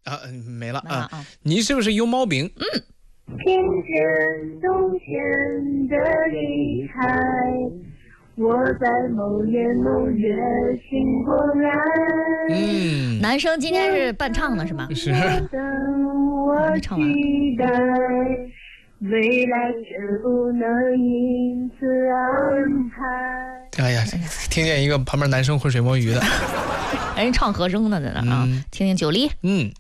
啊，没了啊！你是不是有毛病？ 听见冬天的离开，我在某年某月醒过来。 男生今天是伴唱的是吗？ 是。 我期待未来却不能因此安排。 哎呀，听见一个旁边男生浑水摸鱼的， 人唱和声的在那啊，听听九黎。